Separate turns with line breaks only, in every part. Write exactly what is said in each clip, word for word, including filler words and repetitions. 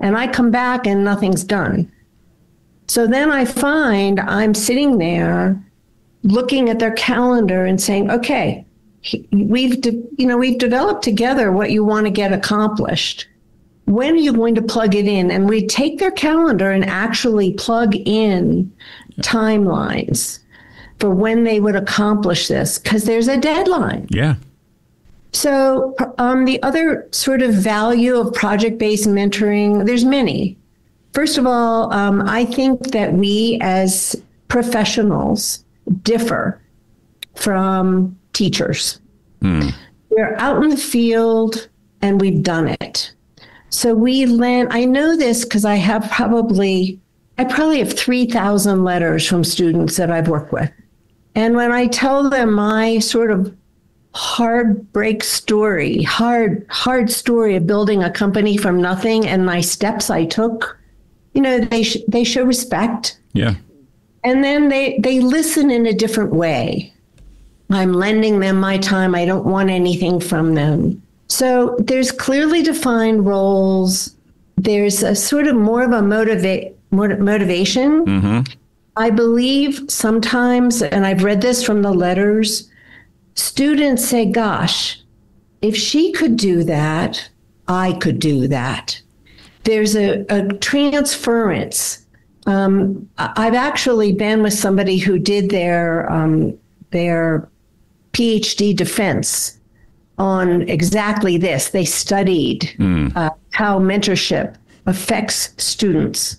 and I come back and nothing's done. So then I find I'm sitting there looking at their calendar and saying, okay, we've, de- you know, we've developed together what you want to get accomplished. When are you going to plug it in? And we take their calendar and actually plug in timelines for when they would accomplish this, because there's a deadline.
Yeah.
So um, the other sort of value of project-based mentoring, there's many. First of all, um, I think that we as professionals differ from teachers. Mm. We're out in the field and we've done it. So we lend, I know this because I have probably, I probably have three thousand letters from students that I've worked with. And when I tell them my sort of heartbreak story, hard, hard story of building a company from nothing and my steps I took, you know, they sh- they show respect.
Yeah.
And then they, they listen in a different way. I'm lending them my time. I don't want anything from them. So there's clearly defined roles. There's a sort of more of a motivate motivation. Mm-hmm. I believe sometimes, and I've read this from the letters, students say, gosh, if she could do that, I could do that. There's a, a transference. Um, I've actually been with somebody who did their um, their PhD defense on exactly this. They studied mm. uh, how mentorship affects students.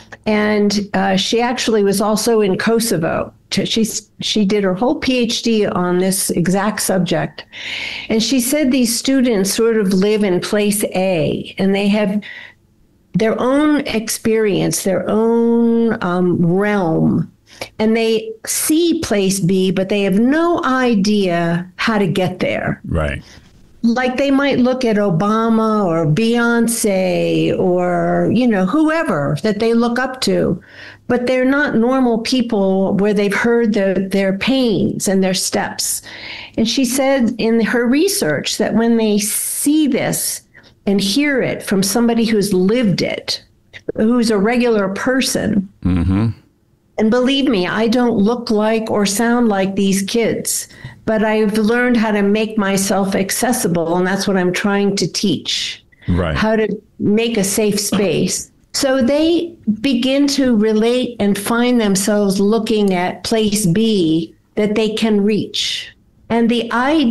And uh, she actually was also in Kosovo. She, she did her whole PhD on this exact subject. And she said these students sort of live in place A, and they have their own experience, their own um, realm. And they see place B, but they have no idea how to get there.
Right.
Like they might look at Obama or Beyonce or, you know, whoever that they look up to, but they're not normal people where they've heard the, their pains and their steps. And she said in her research that when they see this and hear it from somebody who's lived it, who's a regular person, mm-hmm. and believe me, I don't look like or sound like these kids, but I've learned how to make myself accessible, and that's what I'm trying to teach.
Right.
How to make a safe space. So they begin to relate and find themselves looking at place B that they can reach. And the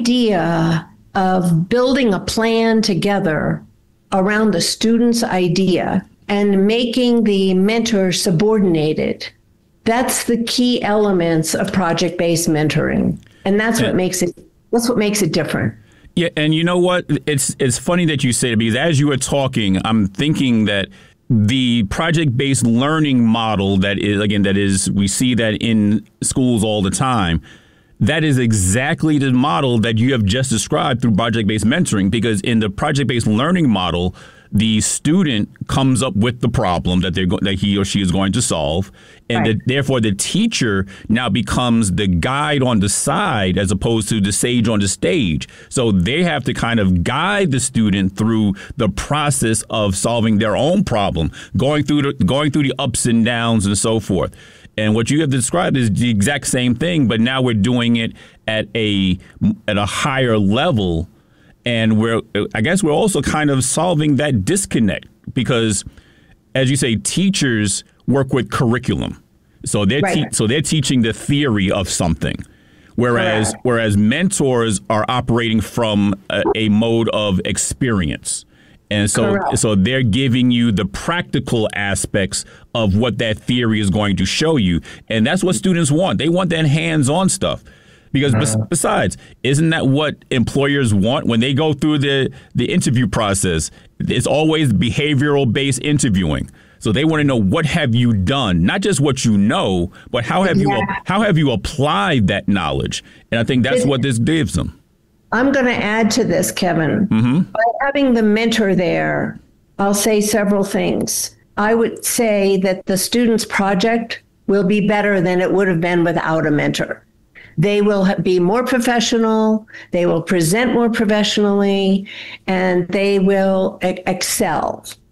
idea of building a plan together around the student's idea and making the mentor subordinated, that's the key elements of project-based mentoring. And that's what makes it, that's what makes it different.
Yeah. And you know what? It's, it's funny that you say it, because as you were talking, I'm thinking that the project-based learning model that is, again, that is, we see that in schools all the time. That is exactly the model that you have just described through project-based mentoring, because in the project-based learning model, the student comes up with the problem that they're go- that he or she is going to solve, and right. the, therefore the teacher now becomes the guide on the side as opposed to the sage on the stage. So they have to kind of guide the student through the process of solving their own problem, going through the, going through the ups and downs and so forth. And what you have described is the exact same thing, but now we're doing it at a at a higher level. And we're, I guess we're also kind of solving that disconnect because, as you say, teachers work with curriculum. So they're right. te- so they're teaching the theory of something, whereas Correct. whereas mentors are operating from a, a mode of experience. And so Correct. so they're giving you the practical aspects of what that theory is going to show you. And that's what students want. They want that hands-on stuff. Because bes- besides, isn't that what employers want when they go through the, the interview process? It's always behavioral-based interviewing. So they want to know, what have you done? Not just what you know, but how have yeah. you how have you applied that knowledge? And I think that's it, what this gives them.
I'm going to add to this, Kevin. Mm-hmm. By having the mentor there, I'll say several things. I would say that the student's project will be better than it would have been without a mentor. They will be more professional, they will present more professionally, and they will excel.